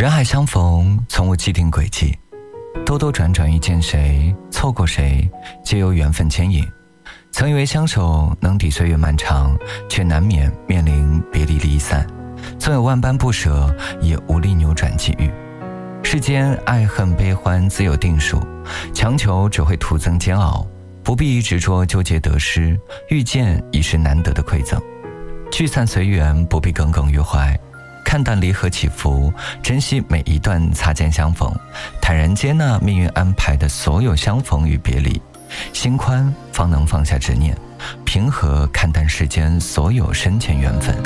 人海相逢，从无既定轨迹，兜兜转转遇见谁，错过谁，皆由缘分牵引。曾以为相守能抵岁月漫长，却难免面临别离离散。纵有万般不舍，也无力扭转际遇。世间爱恨悲欢自有定数，强求只会徒增煎熬。不必执着纠结得失，遇见已是难得的馈赠。聚散随缘，不必耿耿于怀，看淡离合起伏，珍惜每一段擦肩相逢，坦然接纳命运安排的所有相逢与别离。心宽方能放下执念，平和看淡世间所有深浅缘分。